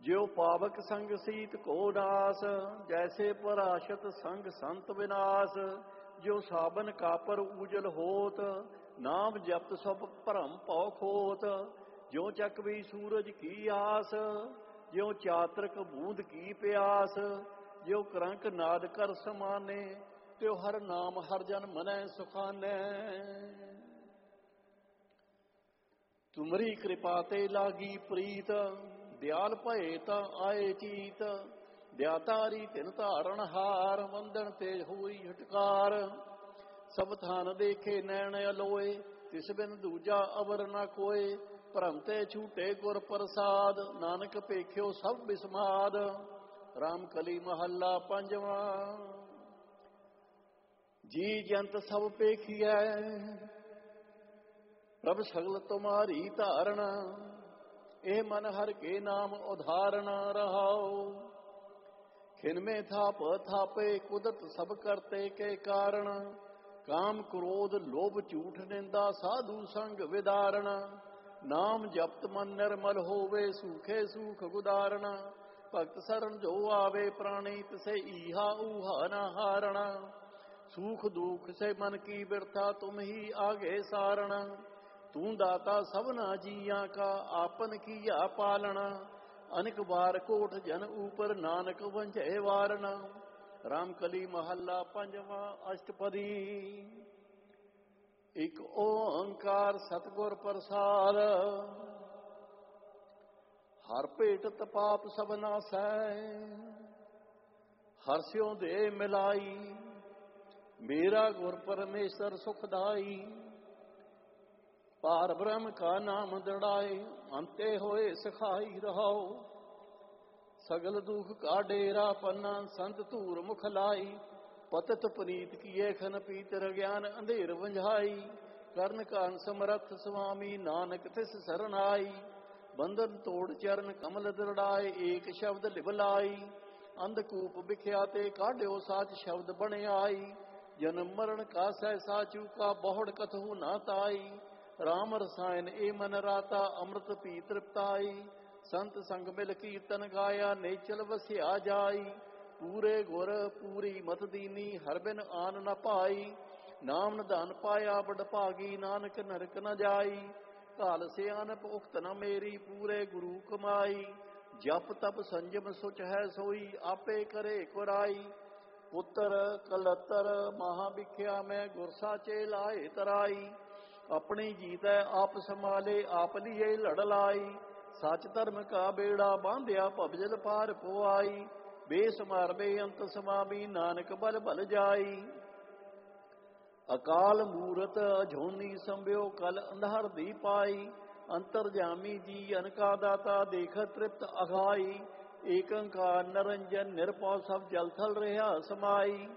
ज्यो पावक संग सीत को नास, जैसे पराशत संग संत विनाश। ज्यो साबन कापर उजल होत, नाम जपत सब भरम पौ खोत। ज्यो चकवी सूरज की आस, ज्यो चातरक बूंद की प्यास। ज्यो करंक नाद कर समाने, त्यो हर नाम हर जन मनै सुखाने। तुमरी कृपा ते लागी प्रीत, दयाल भये ता आए चीत। दयातारी तिन धारण हार, वंदन ते हुई हटकार। सब थान देखे नैन अलोए, तिस बिन दूजा अवर न कोय। भरम ते छूटे गुर प्रसाद, नानक पेख्यो सब बिस्माद। राम कली महला पंजवा। जी जंत सब पेखिए, प्रभ सगल तुम्हारी धारणा। ए मन हर के नाम उदाहरण रहाओ। खिन में थाप थापे, कुदरत सब करते के कारण। काम क्रोध लोभ झूठ निंदा, साधु संग विदारण। नाम जपत मन निर्मल होवे, सूखे सूख गुदारण। भगत शरण जो आवे प्राणी, तिसे ईहा ऊहा न हारण। सूख दुख से मन की बिरथा, तुम ही आगे सारण। तू दाता सबना जिया का, आपन किया पालना। अनेक बार कोट जन ऊपर, नानक वंझे वारना। राम कली महला पंजवा अष्टपदी। एक ओंकार सतगुर प्रसाद, हर भेटत पाप सब नासै। हर स्यों दे मिलाई, मेरा गुर परमेश्वर सुखदाई। पार ब्रह्म का नाम दृढ़ाए, अंते होए सखाई रहाओ। सगल दुख का डेरा पन्ना, संत धूर मुख लाई। पतत पुनीत किए खन पीतर, ज्ञान अंधेर वंझाई। कर्ण कान समरथ स्वामी, नानक तिस शरण आई। बंधन तोड़ चरण कमल दृढ़ाए, एक शब्द लिबलाई। अंधकूप बिख्याते काढ़्यो, साच शब्द बन आई। जन्म मरण का सहसा चूका, बहुड़ कथहु ना ताई। राम रसायन ए मन राता, अमृत पी तृप्ताई। संत संग मिल कीर्तन गाया, नेचल वस्या जाई। पूरे गुर पूरी मत दीनी, हर बिन आन न पाई। नाम निधान पाया बड़ भागी, नानक नरक न जाई। काल सियानप उक्त न मेरी, पूरे गुरु कमाई। जप तप संयम सुच है सोई, आपे करे कुराई। पुत्र कलतर महाबिख्या, मैं गुर साचे लाए तराई। अपनी जीतै आप संभाले, आप लिए लड़ लाई। सच धर्म का बेड़ा बांध्या, भवजल पार पुआई। बेस मारबे अंत समावी, नानक बल बल जाई। अकाल मूरत अजोनी संभ्यो, कल अंधार दी पाई। अंतरजामी जी अनका दाता, देख तृप्त अघाई। एक अंकार निरंजन निरपौ, सब जल थल रहा समाई।